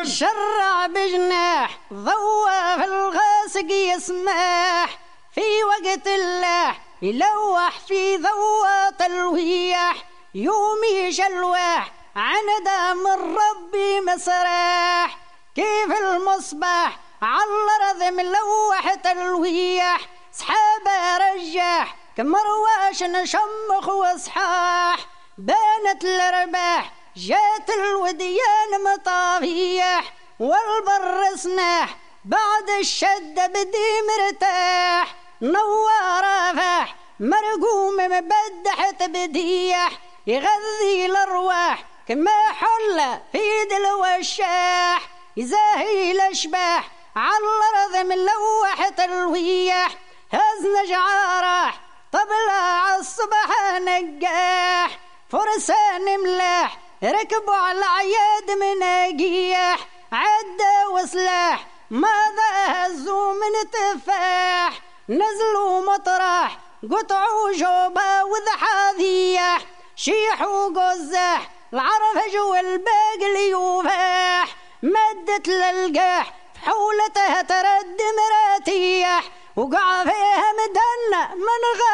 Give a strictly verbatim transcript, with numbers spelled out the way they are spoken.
شرع بجناح ضوى في الغاسق يسماح في وقت الله يلوح في ذوات الوياح يومي شلواح عن دام الرب مسراح كيف المصباح على الأرض ملوحة الوياح سحابة رجاح كمرواش نشمخ وصحاح بانت الأرباح جات الوديان مطافيح والبر سناح بعد الشدة بدي مرتاح نوار فاح مرقوم مبدحة بديح يغذي الأرواح كما حل في دلو الشاح يزاهي الأشباح على الأرض ملوحة الوياح هز جعاراح طبلة الصبح نقاح فرسان ملاح ركبوا على عياد مناقيح عدة وسلاح ماذا هزوا من تفاح نزلوا مطراح قطعوا جوبا وذحاذيح شيحوا قزاح العرفج والباقي يوفاح مدت للقاح حولتها ترد مراتيح وقع فيها مدنة من غير